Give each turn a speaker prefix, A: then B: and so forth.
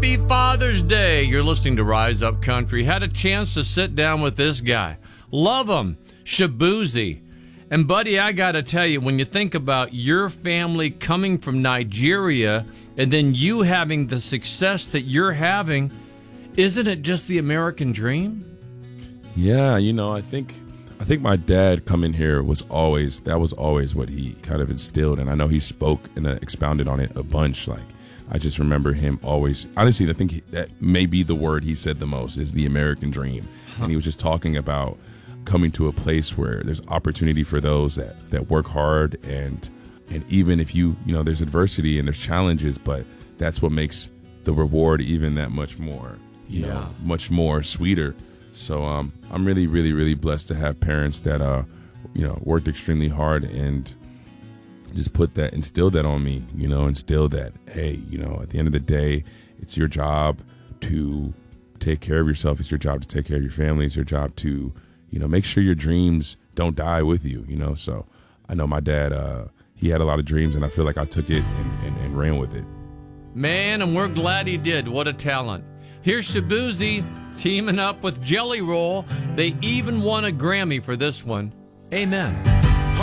A: Happy Father's Day. You're listening to Rise Up Country. Had a chance to sit down with this guy. Love him. Shaboozey. And, buddy, I got to tell you, when you think about your family coming from Nigeria and then you having the success that you're having, isn't it just the American dream?
B: Yeah, I think my dad coming here was always what he kind of instilled. And I know he spoke and expounded on it a bunch. Like, I just remember him always, honestly, I think that may be the word he said the most is the American dream. And he was just talking about coming to a place where there's opportunity for those that work hard, and even if there's adversity and there's challenges, but that's what makes the reward even that much more, much more sweeter. So I'm really, really, really blessed to have parents that worked extremely hard and just instilled that on me, instilled that, hey, at the end of the day, it's your job to take care of yourself. It's your job to take care of your family. It's your job to make sure your dreams don't die with you, So I know my dad, he had a lot of dreams, and I feel like I took it and ran with it.
A: Man, and we're glad he did. What a talent. Here's Shaboozey teaming up with Jelly Roll. They even won a Grammy for this one. Amen.